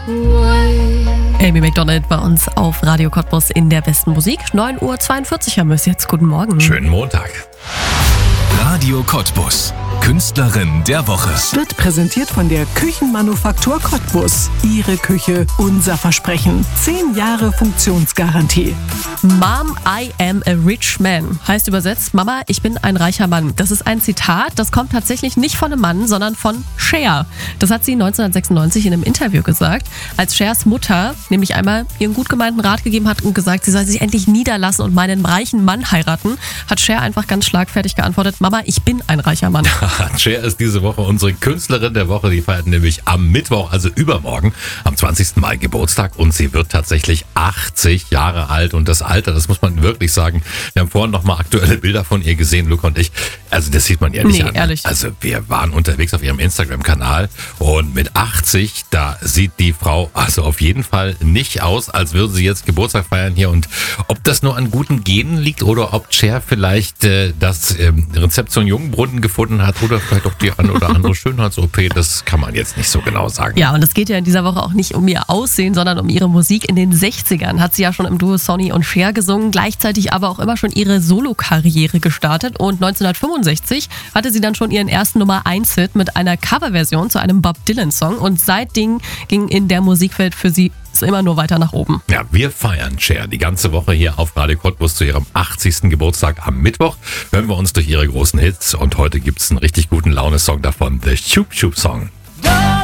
Amy Macdonald bei uns auf Radio Cottbus in der besten Musik. 9:42 Uhr haben wir es jetzt. Guten Morgen. Schönen Montag. Radio Cottbus. Künstlerin der Woche. Wird präsentiert von der Küchenmanufaktur Cottbus. Ihre Küche, unser Versprechen. 10 Jahre Funktionsgarantie. Mom, I am a rich man. Heißt übersetzt, Mama, ich bin ein reicher Mann. Das ist ein Zitat, das kommt tatsächlich nicht von einem Mann, sondern von Cher. Das hat sie 1996 in einem Interview gesagt, als Chers Mutter nämlich einmal ihren gut gemeinten Rat gegeben hat und gesagt, sie soll sich endlich niederlassen und meinen reichen Mann heiraten, hat Cher einfach ganz schlagfertig geantwortet, Mama, ich bin ein reicher Mann. Cher ist diese Woche unsere Künstlerin der Woche. Die feiert nämlich am Mittwoch, also übermorgen, am 20. Mai Geburtstag. Und sie wird tatsächlich 80 Jahre alt. Und das Alter, das muss man wirklich sagen. Wir haben vorhin nochmal aktuelle Bilder von ihr gesehen, Luca und ich. Also das sieht man ihr nicht an. Ehrlich. Also wir waren unterwegs auf ihrem Instagram-Kanal. Und mit 80, da sieht die Frau also auf jeden Fall nicht aus, als würde sie jetzt Geburtstag feiern hier. Und ob das nur an guten Genen liegt oder ob Cher vielleicht das Rezept zum Jungbrunnen gefunden hat oder vielleicht auch die eine oder andere Schönheits-OP, das kann man jetzt nicht so genau sagen. Ja, und es geht ja in dieser Woche auch nicht um ihr Aussehen, sondern um ihre Musik. In den 60ern hat sie ja schon im Duo Sonny und Cher gesungen, gleichzeitig aber auch immer schon ihre Solokarriere gestartet. Und 1965 hatte sie dann schon ihren ersten Nummer-1-Hit mit einer Coverversion zu einem Bob Dylan-Song. Und seitdem ging in der Musikwelt für sie immer nur weiter nach oben. Ja, wir feiern Cher die ganze Woche hier auf Radio Cottbus zu ihrem 80. Geburtstag am Mittwoch. Hören wir uns durch ihre großen Hits und heute gibt's einen richtig guten Laune-Song davon, The Shoop Shoop Song.